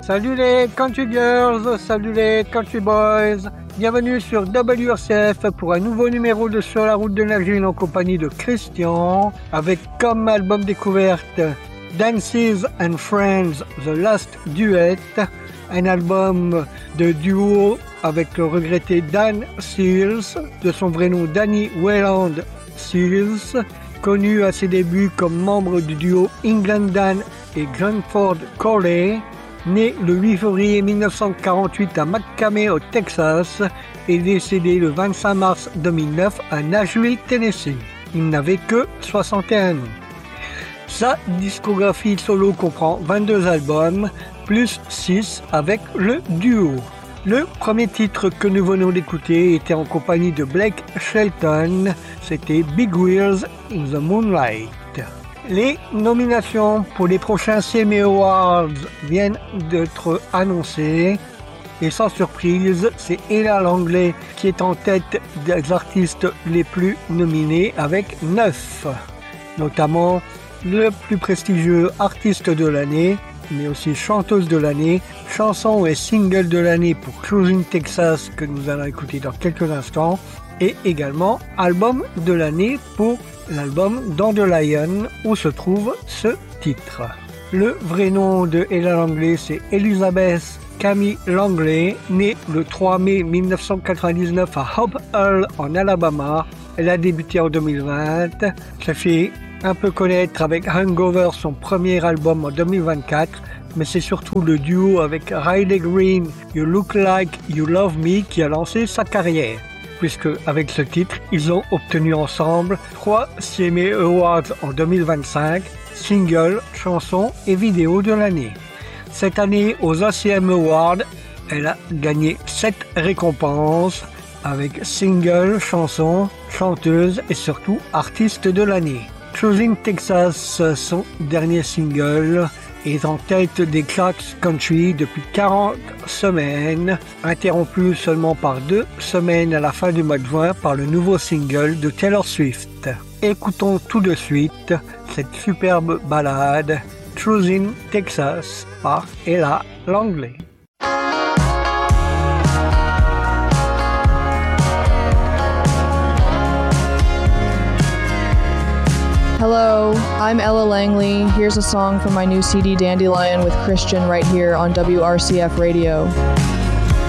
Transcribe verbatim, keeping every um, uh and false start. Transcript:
Salut les country girls, salut les country boys. Bienvenue sur W R C F pour un nouveau numéro de Sur la route de Nashville en compagnie de Christian, avec comme album découverte Dances and Friends, The Last Duet, un album de duo avec le regretté Dan Seals, de son vrai nom Danny Wayland Seals, connu à ses débuts comme membre du duo England Dan et Granford Corley, né le huit février mille neuf cent quarante-huit à McCamey au Texas et décédé le vingt-cinq mars deux mille neuf à Nashville, Tennessee. Il n'avait que soixante et un ans. Sa discographie solo comprend vingt-deux albums, plus six avec le duo. Le premier titre que nous venons d'écouter était en compagnie de Blake Shelton, c'était Big Wheels in the Moonlight. Les nominations pour les prochains C M A Awards viennent d'être annoncées et sans surprise, c'est Ella Langley qui est en tête des artistes les plus nominés avec neuf, notamment le plus prestigieux artiste de l'année, mais aussi chanteuse de l'année, chanson et single de l'année pour Cruising Texas que nous allons écouter dans quelques instants, et également album de l'année pour l'album Dandelion où se trouve ce titre. Le vrai nom de Ella Langley, c'est Elizabeth Camille Langley, née le trois mai mille neuf cent quatre-vingt-dix-neuf à Hope Hull en Alabama. Elle a débuté en deux mille vingt. Ça fait un peu connaître avec Hangover, son premier album en deux mille vingt-quatre, mais c'est surtout le duo avec Riley Green, You Look Like You Love Me, qui a lancé sa carrière, puisque avec ce titre, ils ont obtenu ensemble trois C M A Awards en deux mille vingt-cinq, single, chanson et vidéo de l'année. Cette année, aux A C M Awards, elle a gagné sept récompenses avec single, chanson, chanteuse et surtout artiste de l'année. Cruising Texas, son dernier single, est en tête des charts country depuis quarante semaines, interrompu seulement par deux semaines à la fin du mois de juin par le nouveau single de Taylor Swift. Écoutons tout de suite cette superbe ballade Cruising Texas par Ella Langley. Hello, I'm Ella Langley. Here's a song from my new C D Dandelion with Christian right here on W R C F Radio.